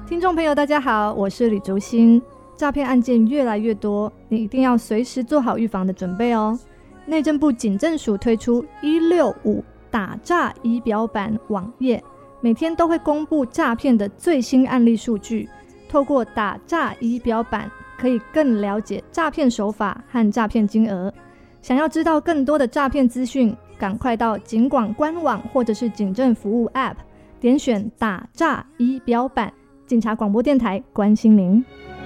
听众朋友大家好，我是李竹欣。诈骗案件越来越多，你一定要随时做好预防的准备哦。内政部警政署推出165打诈仪表板网页，每天都会公布诈骗的最新案例数据，透过打诈仪表板可以更了解诈骗手法和诈骗金额。想要知道更多的诈骗资讯，赶快到警广官网或者是警政服务 App 点选打诈仪表板。警察广播电台关心您。